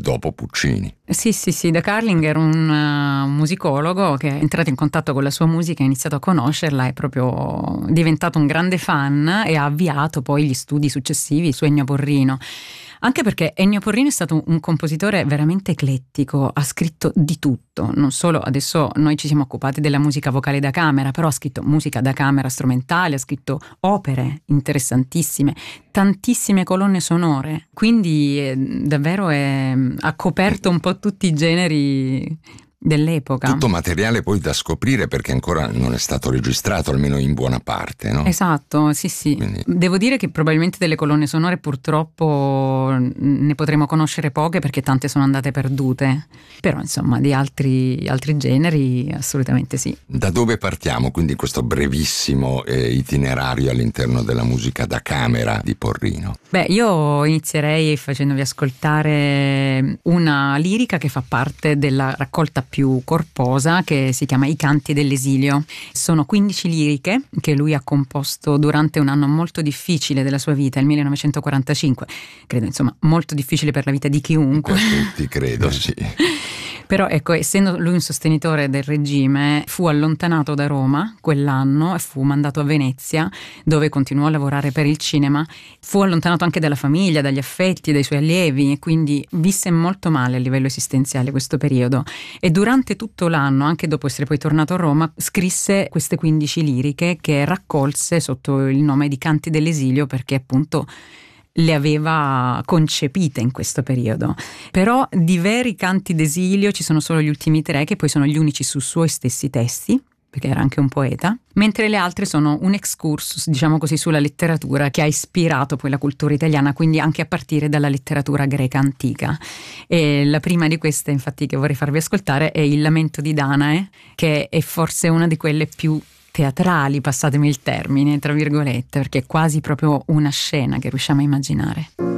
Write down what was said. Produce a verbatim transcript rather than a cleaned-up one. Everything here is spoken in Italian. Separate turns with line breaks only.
dopo Puccini.
Sì, sì, sì, De Carling era un uh, musicologo che è entrato in contatto con la sua musica, ha iniziato a conoscerla, è proprio diventato un grande fan e ha avviato poi gli studi successivi su Ennio Porrino. Anche perché Ennio Porrino è stato un compositore veramente eclettico, ha scritto di tutto, non solo, adesso noi ci siamo occupati della musica vocale da camera, però ha scritto musica da camera strumentale, ha scritto opere interessantissime, tantissime colonne sonore, quindi eh, davvero è, ha coperto un po' tutti i generi dell'epoca.
Tutto materiale poi da scoprire, perché ancora non è stato registrato, almeno in buona parte, no?
Esatto, sì sì.
Quindi...
Devo dire che probabilmente delle colonne sonore purtroppo ne potremo conoscere poche perché tante sono andate perdute, però insomma di altri, altri generi assolutamente sì.
Da dove partiamo quindi questo brevissimo eh, itinerario all'interno della musica da camera di Porrino?
Beh, io inizierei facendovi ascoltare una lirica che fa parte della raccolta più corposa che si chiama I canti dell'esilio. Sono quindici liriche che lui ha composto durante un anno molto difficile della sua vita, il millenovecentoquarantacinque. Credo insomma molto difficile per la vita di chiunque.
Per tutti credo, sì.
Però ecco, essendo lui un sostenitore del regime, fu allontanato da Roma quell'anno e fu mandato a Venezia, dove continuò a lavorare per il cinema. Fu allontanato anche dalla famiglia, dagli affetti, dai suoi allievi, e quindi visse molto male a livello esistenziale questo periodo. E durante tutto l'anno, anche dopo essere poi tornato a Roma, scrisse queste quindici liriche che raccolse sotto il nome di Canti dell'esilio, perché appunto le aveva concepite in questo periodo. Però di veri canti d'esilio ci sono solo gli ultimi tre, che poi sono gli unici su suoi stessi testi, perché era anche un poeta, mentre le altre sono un excursus, diciamo così, sulla letteratura che ha ispirato poi la cultura italiana, quindi anche a partire dalla letteratura greca antica. E la prima di queste, infatti, che vorrei farvi ascoltare è Il lamento di Danae, che è forse una di quelle più teatrali, passatemi il termine, tra virgolette, perché è quasi proprio una scena che riusciamo a immaginare.